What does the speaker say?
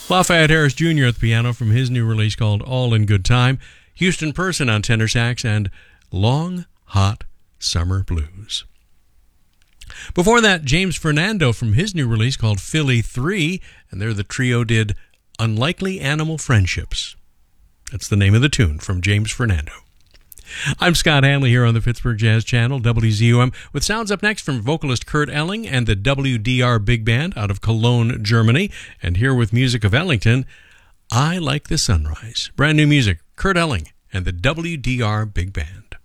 Lafayette Harris Jr. at the piano from his new release called All in Good Time. Houston Person on tenor sax and Long Hot Summer Blues. Before that, James Fernando from his new release called Philly 3, and there the trio did Unlikely Animal Friendships. That's the name of the tune from James Fernando. I'm Scott Hanley here on the Pittsburgh Jazz Channel, WZUM, with sounds up next from vocalist Kurt Elling and the WDR Big Band out of Cologne, Germany. And here with music of Ellington, I Like the Sunrise. Brand new music, Kurt Elling and the WDR Big Band.